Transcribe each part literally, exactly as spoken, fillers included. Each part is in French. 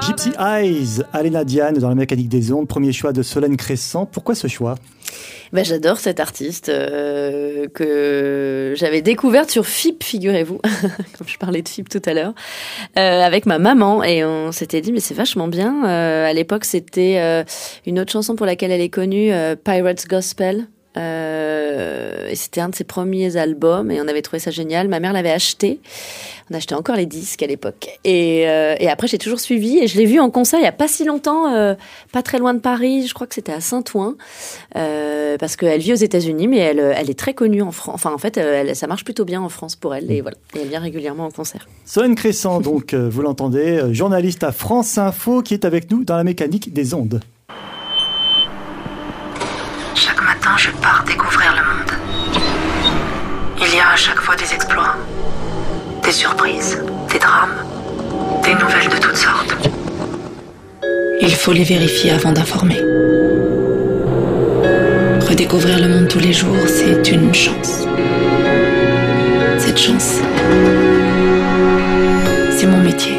Gypsy Eyes, Alena Diane dans la mécanique des ondes, premier choix de Solène Crescent. Pourquoi ce choix ? Ben, j'adore cette artiste euh, que j'avais découverte sur F I P, figurez-vous, comme je parlais de F I P tout à l'heure, euh, avec ma maman, et on s'était dit mais c'est vachement bien. Euh, à l'époque, c'était euh, une autre chanson pour laquelle elle est connue, euh, Pirates Gospel. Euh, et c'était un de ses premiers albums et on avait trouvé ça génial. Ma mère l'avait acheté. On achetait encore les disques à l'époque. Et, euh, et après, j'ai toujours suivi et je l'ai vue en concert il y a pas si longtemps, euh, pas très loin de Paris. Je crois que c'était à Saint-Ouen, euh, parce qu'elle vit aux États-Unis, mais elle, elle est très connue en France. Enfin, en fait, elle, ça marche plutôt bien en France pour elle. Et voilà, et elle vient régulièrement en concert. Solène Crescent, donc, euh, vous l'entendez, euh, journaliste à France Info, qui est avec nous dans la mécanique des ondes. Chaque matin, je pars découvrir le monde. Il y a à chaque fois des exploits, des surprises, des drames, des nouvelles de toutes sortes. Il faut les vérifier avant d'informer. Redécouvrir le monde tous les jours, c'est une chance. Cette chance, c'est mon métier.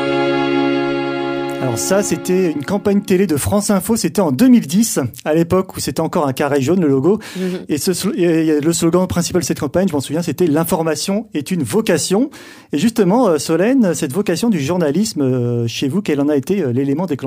Alors ça, c'était une campagne télé de France Info, c'était en deux mille dix, à l'époque où c'était encore un carré jaune, le logo. Mmh. Et, ce, et le slogan principal de cette campagne, je m'en souviens, c'était « L'information est une vocation ». Et justement, Solène, cette vocation du journalisme, chez vous, quel en a été l'élément déclencheur ?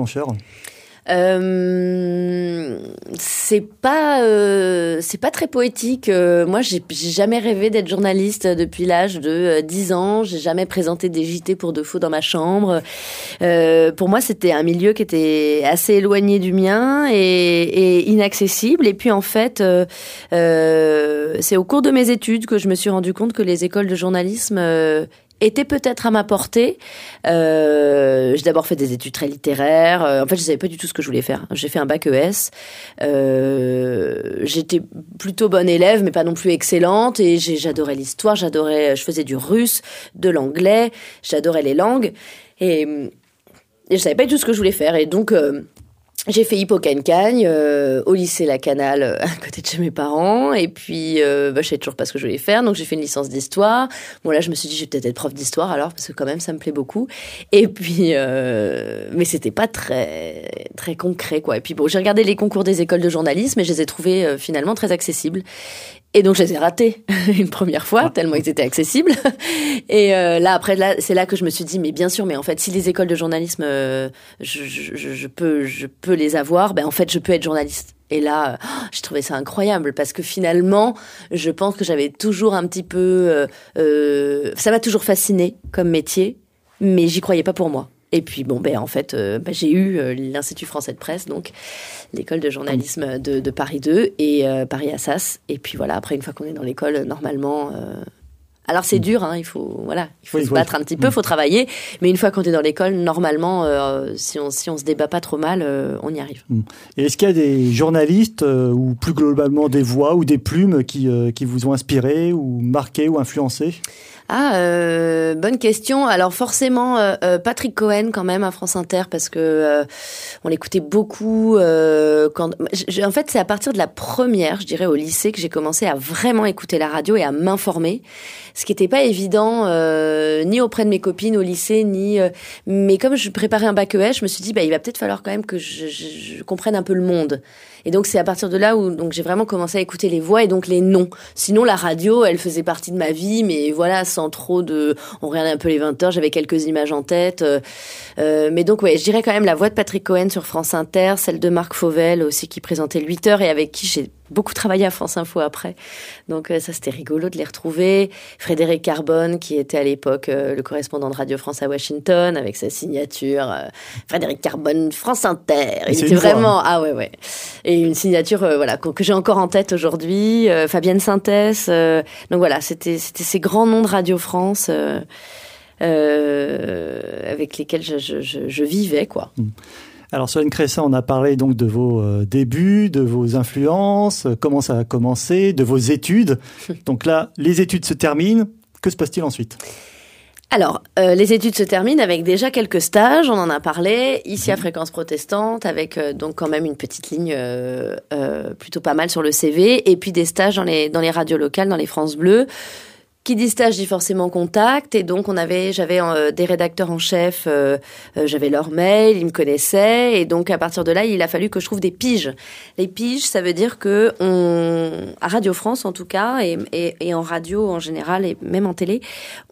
Euh, c'est pas euh, c'est pas très poétique. Euh, moi, j'ai, j'ai jamais rêvé d'être journaliste depuis l'âge de euh, dix ans. J'ai jamais présenté des J T pour de faux dans ma chambre. Euh, pour moi, c'était un milieu qui était assez éloigné du mien et, et inaccessible. Et puis, en fait, euh, euh, c'est au cours de mes études que je me suis rendu compte que les écoles de journalisme euh, était peut-être à ma portée. Euh, j'ai d'abord fait des études très littéraires. En fait, je savais pas du tout ce que je voulais faire. J'ai fait un bac E S. Euh, j'étais plutôt bonne élève, mais pas non plus excellente. Et j'ai, j'adorais l'histoire, j'adorais, je faisais du russe, de l'anglais, j'adorais les langues. Et, et je savais pas du tout ce que je voulais faire. Et donc, euh, j'ai fait Hippocagne-Cagne euh, au lycée La Canale euh, à côté de chez mes parents et puis euh, bah, je savais toujours pas ce que je voulais faire, donc j'ai fait une licence d'histoire. Bon là je me suis dit je vais peut-être être prof d'histoire alors parce que quand même ça me plaît beaucoup. Et puis euh, mais c'était pas très très concret quoi. Et puis bon j'ai regardé les concours des écoles de journalisme et je les ai trouvés euh, finalement très accessibles. Et donc je les ai ratés une première fois tellement ils étaient accessibles. Et euh, là après là c'est là que je me suis dit mais bien sûr mais en fait si les écoles de journalisme euh, je, je, je peux je peux les avoir ben en fait je peux être journaliste. Et là oh, j'ai trouvé ça incroyable parce que finalement je pense que j'avais toujours un petit peu euh, euh, ça m'a toujours fasciné comme métier mais j'y croyais pas pour moi. Et puis bon ben en fait euh, ben, j'ai eu euh, l'Institut français de presse donc l'école de journalisme de, de Paris deux et euh, Paris Assas et puis voilà après une fois qu'on est dans l'école normalement euh... alors c'est dur hein il faut voilà il faut oui, se oui. battre un petit peu il faut travailler mais une fois qu'on est dans l'école normalement euh, si on si on se débat pas trop mal euh, on y arrive. Et est-ce qu'il y a des journalistes euh, ou plus globalement des voix ou des plumes qui euh, qui vous ont inspiré ou marqué ou influencé? Ah, euh, bonne question. Alors forcément, euh, Patrick Cohen quand même à France Inter parce que euh, on l'écoutait beaucoup. Euh, quand, je, en fait, c'est à partir de la première, je dirais, au lycée que j'ai commencé à vraiment écouter la radio et à m'informer, ce qui n'était pas évident euh, ni auprès de mes copines au lycée, ni. Euh, mais comme je préparais un bac E S, je me suis dit, bah, il va peut-être falloir quand même que je, je, je comprenne un peu le monde. Et donc c'est à partir de là où donc j'ai vraiment commencé à écouter les voix et donc les noms. Sinon la radio, elle faisait partie de ma vie, mais voilà sans trop de. On regardait un peu les vingt heures, j'avais quelques images en tête. Euh, euh, mais donc ouais, je dirais quand même la voix de Patrick Cohen sur France Inter, celle de Marc Fauvel aussi qui présentait le huit heures et avec qui j'ai beaucoup travaillé à France Info après. Donc euh, ça c'était rigolo de les retrouver. Frédéric Carbone qui était à l'époque euh, le correspondant de Radio France à Washington avec sa signature euh, Frédéric Carbone France Inter. Il était vraiment voix, hein. Ah ouais ouais. Et une signature euh, voilà que, que j'ai encore en tête aujourd'hui. Euh, Fabienne Sintès. Euh, donc voilà c'était c'était ces grands noms de Radio France euh, euh, avec lesquels je, je, je, je vivais quoi. Mmh. Alors Solène Crescent, on a parlé donc de vos euh, débuts, de vos influences, euh, comment ça a commencé, de vos études. Donc là, les études se terminent. Que se passe-t-il ensuite ? Alors, euh, les études se terminent avec déjà quelques stages, on en a parlé, ici à Fréquence Protestante, avec euh, donc quand même une petite ligne euh, euh, plutôt pas mal sur le C V, et puis des stages dans les, dans les radios locales, dans les France Bleu. Qui dit stage dit forcément contact, et donc on avait, j'avais euh, des rédacteurs en chef, euh, euh, j'avais leur mail, ils me connaissaient, et donc à partir de là, il a fallu que je trouve des piges. Les piges, ça veut dire que on, à Radio France en tout cas, et, et, et en radio en général, et même en télé,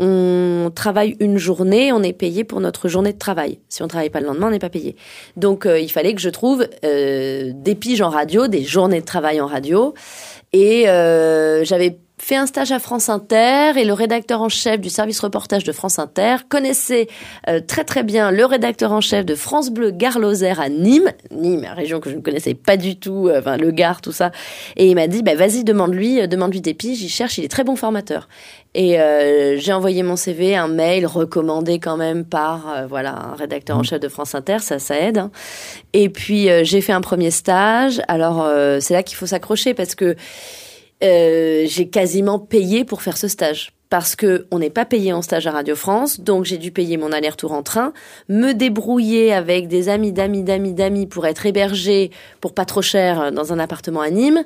on travaille une journée, on est payé pour notre journée de travail. Si on travaille pas le lendemain, on n'est pas payé. Donc euh, il fallait que je trouve euh, des piges en radio, des journées de travail en radio, et euh, j'avais fait un stage à France Inter, et le rédacteur en chef du service reportage de France Inter connaissait euh, très très bien le rédacteur en chef de France Bleu Gard-Lozère à Nîmes, Nîmes, une région que je ne connaissais pas du tout, euh, enfin le Gard, tout ça, et il m'a dit bah vas-y, demande-lui, euh, demande-lui des piges, il cherche, il est très bon formateur. Et euh, j'ai envoyé mon C V, un mail recommandé quand même par euh, voilà un rédacteur en chef de France Inter, ça ça aide. Hein. Et puis euh, j'ai fait un premier stage. Alors euh, c'est là qu'il faut s'accrocher parce que Euh, j'ai quasiment payé pour faire ce stage. Parce que on n'est pas payé en stage à Radio France, donc j'ai dû payer mon aller-retour en train, me débrouiller avec des amis d'amis d'amis d'amis pour être hébergé pour pas trop cher dans un appartement à Nîmes,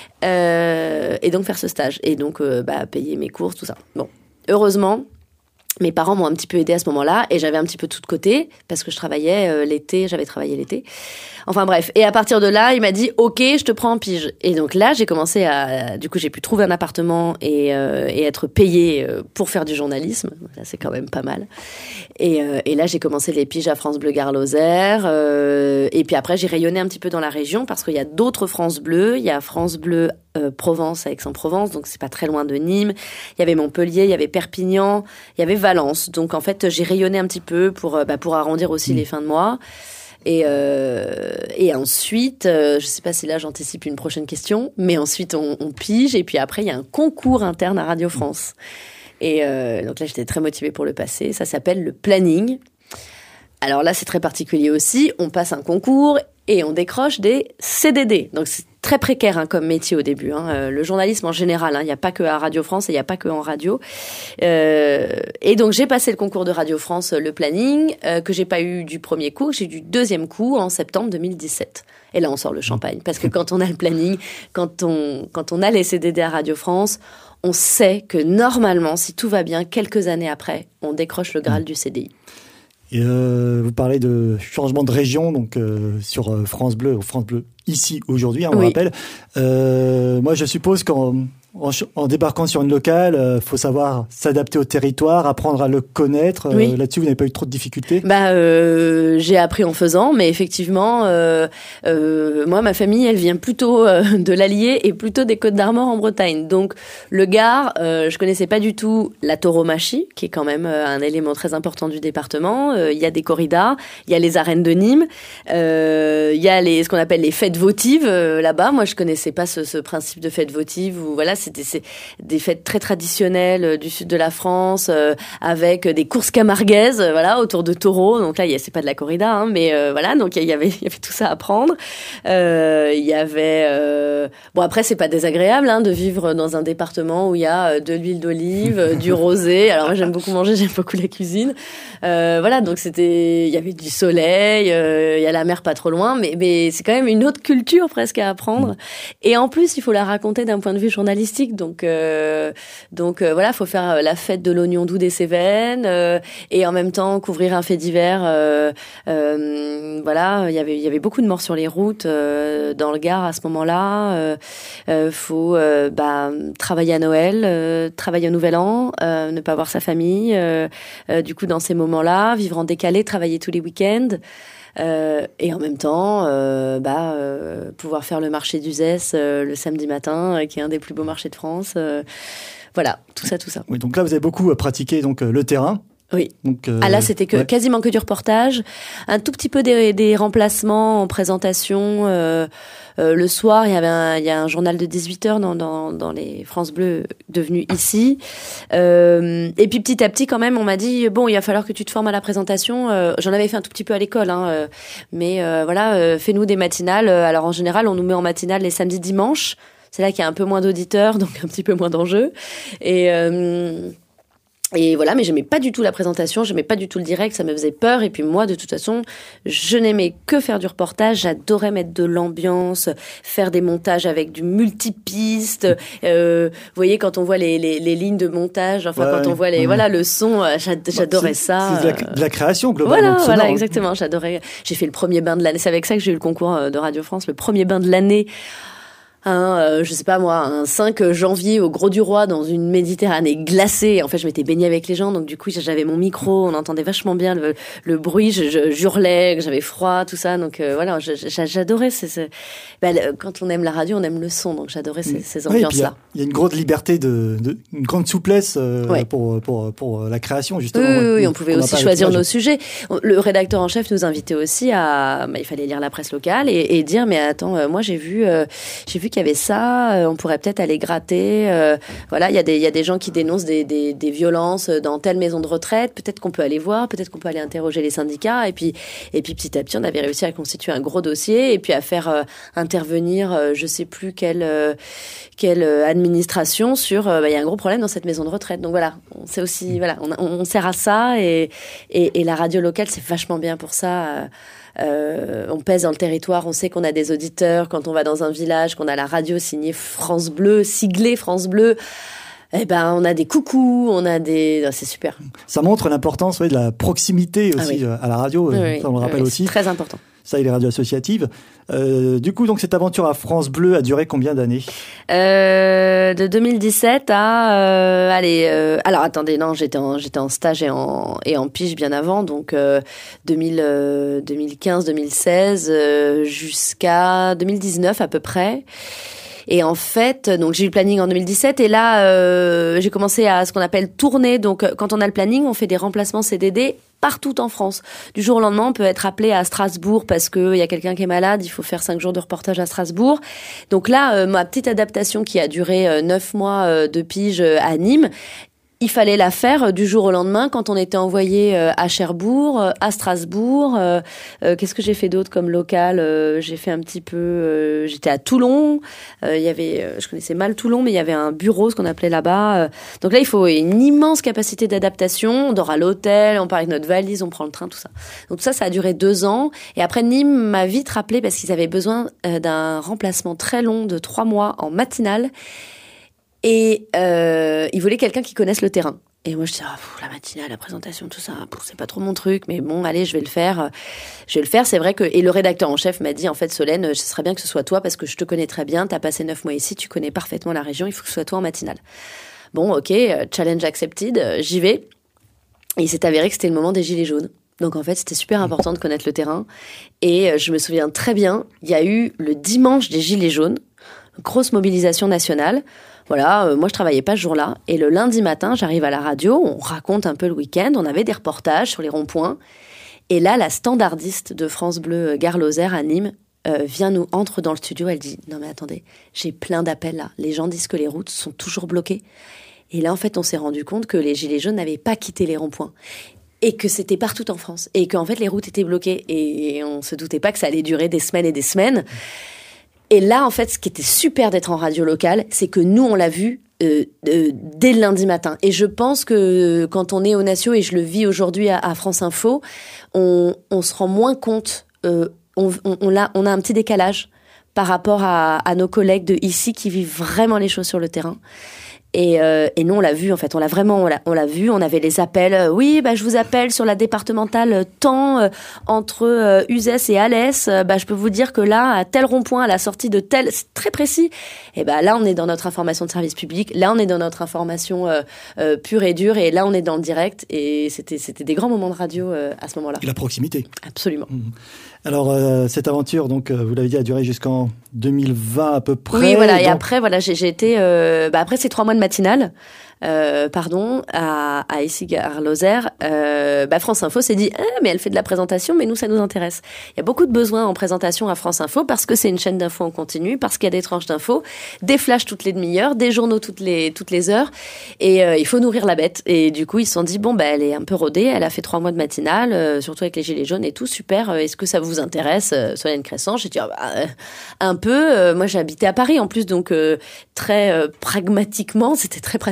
euh, et donc faire ce stage. Et donc euh, bah, payer mes courses, tout ça. Bon, heureusement, mes parents m'ont un petit peu aidé à ce moment-là, et j'avais un petit peu tout de côté, parce que je travaillais euh, l'été, j'avais travaillé l'été. Enfin bref, et à partir de là, il m'a dit « Ok, je te prends en pige ». Et donc là, j'ai commencé à... Du coup, j'ai pu trouver un appartement et, euh, et être payée pour faire du journalisme. Là, c'est quand même pas mal. Et, euh, et là, j'ai commencé les piges à France Bleu Gard-Lozère. Euh, et puis après, j'ai rayonné un petit peu dans la région, parce qu'il y a d'autres France Bleu. Il y a France Bleu euh, Provence à Aix-en-Provence, donc c'est pas très loin de Nîmes. Il y avait Montpellier, il y avait Perpignan, il y avait Valence. Donc en fait, j'ai rayonné un petit peu pour, bah, pour arrondir aussi mmh. les fins de mois. Et, euh, et ensuite, euh, je sais pas si là j'anticipe une prochaine question, mais ensuite on, on pige, et puis après il y a un concours interne à Radio France. Et euh, donc là j'étais très motivée pour le passer. Ça s'appelle le planning. Alors là c'est très particulier aussi. On passe un concours et on décroche des C D D. Donc c'est très précaire hein, comme métier au début. Hein. Euh, le journalisme en général, il hein, n'y a pas que à Radio France et il n'y a pas que en radio. Euh, et donc j'ai passé le concours de Radio France, le planning, euh, que j'ai pas eu du premier coup, j'ai eu du deuxième coup en septembre deux mille dix-sept. Et là on sort le champagne, parce que quand on a le planning, quand on quand on a les C D D à Radio France, on sait que normalement, si tout va bien, quelques années après, on décroche le Graal du C D I. Et euh, vous parlez de changement de région, donc euh, sur euh, France Bleu, France Bleu ici aujourd'hui, hein, on oui. rappelle. Euh, moi, je suppose qu'en en, en débarquant sur une locale, euh, faut savoir s'adapter au territoire, apprendre à le connaître. Oui. Euh, là-dessus, vous n'avez pas eu trop de difficultés? Bah, euh, j'ai appris en faisant, mais effectivement, euh, euh, moi, ma famille, elle vient plutôt euh, de l'Allier et plutôt des Côtes d'Armor en Bretagne. Donc, le Gard, euh, je connaissais pas du tout la tauromachie, qui est quand même euh, un élément très important du département. Il euh, y a des corridas, il y a les arènes de Nîmes, il euh, y a les ce qu'on appelle les fêtes votives euh, là-bas. Moi, je connaissais pas ce, ce principe de fête votive où voilà. C'était c'est des fêtes très traditionnelles du sud de la France, euh, avec des courses camarguaises, euh, voilà, autour de taureaux. Donc là, y a, c'est pas de la corrida, hein, mais euh, voilà. Donc il y avait, il y avait tout ça à prendre. Il euh, y avait, euh... bon après c'est pas désagréable hein, de vivre dans un département où il y a de l'huile d'olive, du rosé. Alors moi j'aime beaucoup manger, j'aime beaucoup la cuisine. Euh, voilà, donc c'était, il y avait du soleil, il euh, y a la mer pas trop loin, mais mais c'est quand même une autre culture presque à apprendre. Et en plus, il faut la raconter d'un point de vue journalistique. Donc, euh, donc euh, voilà, faut faire la fête de l'oignon doux des Cévennes euh, et en même temps couvrir un fait divers. Euh, euh, voilà, il y avait il y avait beaucoup de morts sur les routes euh, dans le Gard à ce moment-là. Euh, euh, faut euh, bah, travailler à Noël, euh, travailler au Nouvel An, euh, ne pas voir sa famille. Euh, euh, du coup, dans ces moments-là, vivre en décalé, travailler tous les week-ends. Euh, et en même temps, euh, bah, euh, pouvoir faire le marché d'Uzès euh, le samedi matin, euh, qui est un des plus beaux marchés de France. Euh, voilà, tout ça, tout ça. Oui, donc là, vous avez beaucoup pratiqué donc le terrain. Oui. Donc, euh, ah là, c'était que, ouais. quasiment que du reportage, un tout petit peu des, des remplacements en présentation. Euh, euh, le soir, il y avait un, il y a un journal de dix-huit heures dans, dans, dans les France Bleu devenu ici. Euh, et puis petit à petit, quand même, on m'a dit bon, il va falloir que tu te formes à la présentation. Euh, j'en avais fait un tout petit peu à l'école, hein, euh, mais euh, voilà, euh, fais-nous des matinales. Alors en général, on nous met en matinale les samedis, dimanches. C'est là qu'il y a un peu moins d'auditeurs, donc un petit peu moins d'enjeux. Et euh, Et voilà, mais j'aimais pas du tout la présentation, j'aimais pas du tout le direct, ça me faisait peur. Et puis moi, de toute façon, je n'aimais que faire du reportage. J'adorais mettre de l'ambiance, faire des montages avec du multipiste. Euh, vous voyez, quand on voit les, les, les lignes de montage, enfin, ouais, quand on voit les, mmh. voilà, le son, j'adorais c'est, ça. C'est de la, de la création, globalement. Voilà, voilà, exactement. J'adorais. J'ai fait le premier bain de l'année. C'est avec ça que j'ai eu le concours de Radio France, le premier bain de l'année. Un, euh, je sais pas moi, un cinq janvier au Gros du Roi dans une Méditerranée glacée. En fait, je m'étais baignée avec les gens, donc du coup, j'avais mon micro, on entendait vachement bien le, le bruit, je, je j'hurlais, que j'avais froid, tout ça. Donc euh, voilà, j'adorais ces, ces... Ben, quand on aime la radio, on aime le son, donc j'adorais ces, ces ambiances-là. Il y, y a une grande liberté, de, de une grande souplesse euh, ouais. pour, pour, pour la création, justement. Oui, oui, oui, on pouvait aussi choisir nos sujets. Le rédacteur en chef nous invitait aussi à... Ben, il fallait lire la presse locale et, et dire, mais attends, euh, moi j'ai vu, euh, j'ai vu qu'il y avait ça, euh, on pourrait peut-être aller gratter. Euh, voilà, il y a des il y a des gens qui dénoncent des, des des violences dans telle maison de retraite. Peut-être qu'on peut aller voir, peut-être qu'on peut aller interroger les syndicats. Et puis et puis petit à petit, on avait réussi à constituer un gros dossier et puis à faire euh, intervenir, euh, je sais plus quelle euh, quelle administration sur. Euh, bah, il y a un gros problème dans cette maison de retraite. Donc voilà, on sait aussi voilà, on, on, on sert à ça et, et et la radio locale c'est vachement bien pour ça. Euh, Euh, on pèse dans le territoire, on sait qu'on a des auditeurs quand on va dans un village, qu'on a la radio signée France Bleu, siglée France Bleu. Eh ben, on a des coucous, on a des, oh, c'est super. Ça montre l'importance ouais, de la proximité aussi ah, oui. à la radio. Oui, ça on le rappelle oui, aussi. C'est très important. Ça et les radios associatives. Euh, du coup, donc cette aventure à France Bleu a duré combien d'années ? euh, De deux mille dix-sept à euh, allez. Euh, alors attendez, non, j'étais en j'étais en stage et en et en pige bien avant, donc euh, deux mille, euh, deux mille quinze, deux mille seize euh, jusqu'à deux mille dix-neuf à peu près. Et en fait, donc j'ai eu le planning en deux mille dix-sept et là euh, j'ai commencé à ce qu'on appelle tourner. Donc quand on a le planning, on fait des remplacements C D D partout en France. Du jour au lendemain, on peut être appelé à Strasbourg parce que il y a quelqu'un qui est malade, il faut faire cinq jours de reportage à Strasbourg. Donc là, euh, ma petite adaptation qui a duré euh, neuf mois euh, de pige euh, à Nîmes, il fallait la faire du jour au lendemain quand on était envoyé à Cherbourg, à Strasbourg. Euh, euh, qu'est-ce que j'ai fait d'autre comme local ? euh, J'ai fait un petit peu... Euh, j'étais à Toulon. Euh, il y avait, euh, je connaissais mal Toulon, mais il y avait un bureau, ce qu'on appelait là-bas. Euh, donc là, il faut une immense capacité d'adaptation. On dort à l'hôtel, on part avec notre valise, on prend le train, tout ça. Donc tout ça, ça a duré deux ans. Et après, Nîmes m'a vite rappelé parce qu'ils avaient besoin euh, d'un remplacement très long de trois mois en matinale. Et euh, il voulait quelqu'un qui connaisse le terrain. Et moi, je dis, ah, pff, la matinale, la présentation, tout ça, pff, c'est pas trop mon truc, mais bon, allez, je vais le faire. Je vais le faire, c'est vrai que... Et le rédacteur en chef m'a dit, en fait, Solène, ce serait bien que ce soit toi, parce que je te connais très bien, t'as passé neuf mois ici, tu connais parfaitement la région, il faut que ce soit toi en matinale. Bon, ok, challenge accepted, j'y vais. Et il s'est avéré que c'était le moment des Gilets jaunes. Donc en fait, c'était super important de connaître le terrain. Et je me souviens très bien, il y a eu le dimanche des Gilets jaunes, grosse mobilisation nationale. Voilà, euh, moi je travaillais pas ce jour-là. Et le lundi matin, j'arrive à la radio, on raconte un peu le week-end, on avait des reportages sur les ronds-points. Et là, la standardiste de France Bleu, Gare Lozère à Nîmes, euh, vient nous entre dans le studio. Elle dit, non mais attendez, j'ai plein d'appels là. Les gens disent que les routes sont toujours bloquées. Et là, en fait, on s'est rendu compte que les Gilets jaunes n'avaient pas quitté les ronds-points. Et que c'était partout en France. Et qu'en fait, les routes étaient bloquées. Et on se doutait pas que ça allait durer des semaines et des semaines. Et là, en fait, ce qui était super d'être en radio locale, c'est que nous, on l'a vu euh, euh, dès le lundi matin. Et je pense que quand on est au Natio, et je le vis aujourd'hui à, à France Info, on, on se rend moins compte, euh, on, on, on, a, on a un petit décalage par rapport à, à nos collègues de ici qui vivent vraiment les choses sur le terrain. Et, euh, et nous, on l'a vu, en fait. On l'a vraiment, on l'a, on l'a vu. On avait les appels. Euh, oui, bah, je vous appelle sur la départementale tant euh, entre euh, Uzès et Alès. Euh, bah, je peux vous dire que là, à tel rond-point, à la sortie de tel, c'est très précis. Et bah, là, on est dans notre information de service public. Là, on est dans notre information euh, euh, pure et dure. Et là, on est dans le direct. Et c'était, c'était des grands moments de radio euh, à ce moment-là. Et la proximité. Absolument. Mmh. Alors, euh, cette aventure, donc, euh, vous l'avez dit, a duré jusqu'en deux mille vingt à peu près. Oui, voilà. Donc... Et après, voilà, j'ai, j'ai été, euh, bah, après ces trois mois de matinale, euh, pardon, à, à ici, Gare Lozère, euh, bah, France Info s'est dit, ah, mais elle fait de la présentation, mais nous, ça nous intéresse. Il y a beaucoup de besoins en présentation à France Info parce que c'est une chaîne d'infos en continu, parce qu'il y a des tranches d'infos, des flashs toutes les demi-heures, des journaux toutes les, toutes les heures. Et, euh, il faut nourrir la bête. Et du coup, ils se sont dit, bon, bah, elle est un peu rodée, elle a fait trois mois de matinale, euh, surtout avec les Gilets jaunes et tout, super. Euh, est-ce que ça vous intéresse, euh, Solène Crescent? J'ai dit, ah, bah, euh, un peu. Euh, moi, j'ai habité à Paris, en plus, donc, euh, très, euh, pragmatiquement, c'était très pratique de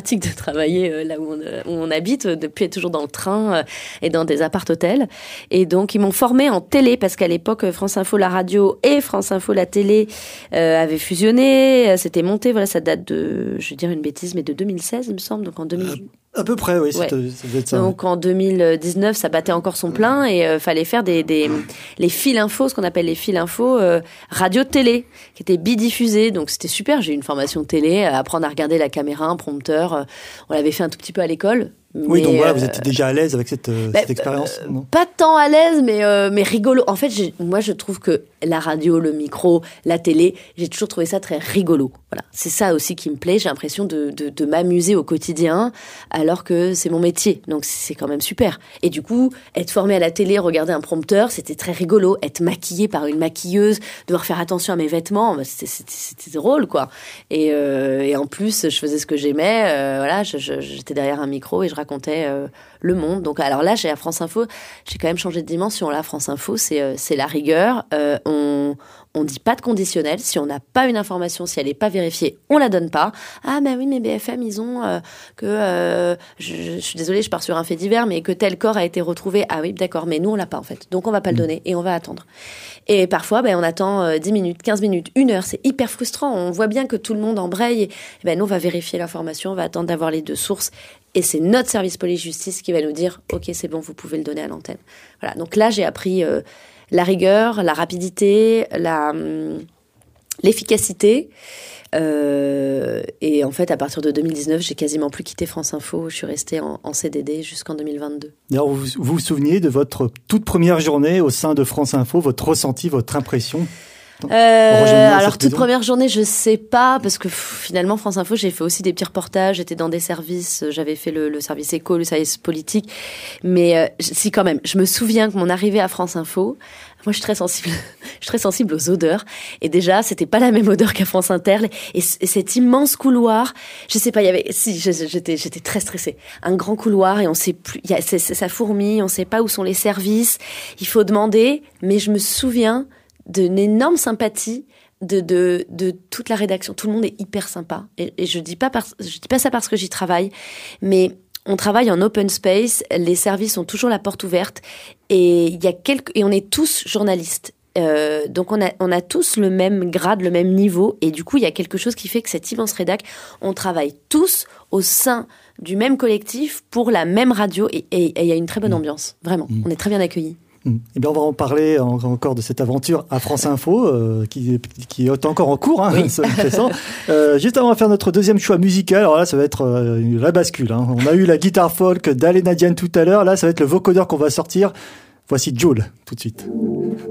travailler euh, là où on, euh, où on habite, depuis être toujours dans le train euh, et dans des appart-hôtels. Et donc, ils m'ont formée en télé, parce qu'à l'époque, France Info, la radio, et France Info, la télé, euh, avaient fusionné. C'était monté, voilà, ça date de, je vais dire une bêtise, mais de deux mille seize, il me semble, donc en deux mille... À peu près, oui, ouais. ça doit être ça. Donc en deux mille dix-neuf, ça battait encore son plein et euh, fallait faire des, des les fils infos, ce qu'on appelle les fils infos euh, radio-télé, qui étaient bidiffusés. Donc c'était super. J'ai eu une formation télé, apprendre à regarder la caméra, un prompteur. Euh, on l'avait fait un tout petit peu à l'école. Oui, mais, donc voilà, euh, vous étiez déjà à l'aise avec cette, euh, bah, cette expérience, euh, non ? Pas tant à l'aise, mais, euh, mais rigolo. En fait, j'ai, moi, je trouve que la radio, le micro, la télé, j'ai toujours trouvé ça très rigolo. Voilà, c'est ça aussi qui me plaît. J'ai l'impression de, de, de m'amuser au quotidien, alors que c'est mon métier. Donc, c'est quand même super. Et du coup, être formé à la télé, regarder un prompteur, c'était très rigolo. Être maquillée par une maquilleuse, devoir faire attention à mes vêtements, c'était, c'était, c'était drôle, quoi. Et, euh, et en plus, je faisais ce que j'aimais. Euh, voilà, je, je, j'étais derrière un micro et je racontais euh, le monde. Donc, alors là, j'ai à France Info, j'ai quand même changé de dimension. Là, France Info, c'est, euh, c'est la rigueur. Euh, on, on dit pas de conditionnel. Si on n'a pas une information, si elle n'est pas vérifiée, on la donne pas. Ah, mais oui, mais B F M, ils ont euh, que, euh, je, je suis désolée, je pars sur un fait divers, mais que tel corps a été retrouvé. Ah oui, d'accord, mais nous, on l'a pas, en fait. Donc, on va pas le donner et on va attendre. Et parfois, ben, on attend euh, dix minutes, quinze minutes, une heure. C'est hyper frustrant. On voit bien que tout le monde embraye. Et, ben, nous, on va vérifier l'information, on va attendre d'avoir les deux sources. Et c'est notre service police-justice qui va nous dire « Ok, c'est bon, vous pouvez le donner à l'antenne. » Voilà. Donc là, j'ai appris euh, la rigueur, la rapidité, la, hum, l'efficacité. Euh, et en fait, à partir de deux mille dix-neuf, j'ai quasiment plus quitté France Info. Je suis restée en, en C D D jusqu'en deux mille vingt-deux. D'ailleurs, vous, vous vous souvenez de votre toute première journée au sein de France Info, votre ressenti, votre impression ? Euh, alors toute première journée, je sais pas, parce que pff, finalement France Info, j'ai fait aussi des petits reportages, j'étais dans des services, j'avais fait le, le service éco, le service politique, mais euh, si quand même, je me souviens que mon arrivée à France Info, moi je suis très sensible, je suis très sensible aux odeurs, et déjà c'était pas la même odeur qu'à France Inter, et, et cet immense couloir, je sais pas, il y avait, si j'étais j'étais très stressée, un grand couloir et on sait plus, il y a, c'est, c'est, ça fourmille, on sait pas où sont les services, il faut demander, mais je me souviens d'une énorme sympathie de, de, de toute la rédaction. Tout le monde est hyper sympa. Et, et je dis pas par, je dis pas ça parce que j'y travaille, mais on travaille en open space, les services ont toujours la porte ouverte, et il y a quelques, et on est tous journalistes. Euh, donc on a, on a tous le même grade, le même niveau, et du coup il y a quelque chose qui fait que cette immense rédac, on travaille tous au sein du même collectif pour la même radio, et il y a une très bonne ambiance, vraiment. Mmh. On est très bien accueillis. Eh bien, on va en parler encore de cette aventure à France Info, euh, qui, qui est encore en cours, hein, oui. Ça, euh, juste avant de faire notre deuxième choix musical, alors là, ça va être euh, la bascule. Hein. On a eu la guitare folk d'Alena Diane tout à l'heure, là, ça va être le vocodeur qu'on va sortir. Voici Jewel, tout de suite.